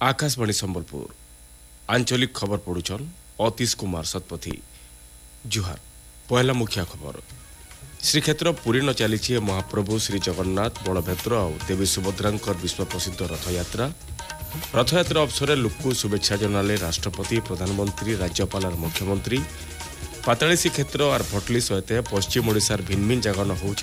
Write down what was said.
आकाशवाणी संबलपुर आंचलिक खबर पढ़ुचन अतीश कुमार शतपथी। जुहार पहला मुख्य खबर। श्रीक्षेत्र पुरी न चली महाप्रभु श्री जगन्नाथ बलभद्र और देवी सुभद्रा विश्व प्रसिद्ध रथयात्रा। रथयात्रा अवसर लोक शुभेच्छा जनाले राष्ट्रपति प्रधानमंत्री राज्यपाल और मुख्यमंत्री। पाताली श्रीक्षेत्र और भटली सहित पश्चिम ओडिशार भिन्न भिन्न जगह न हो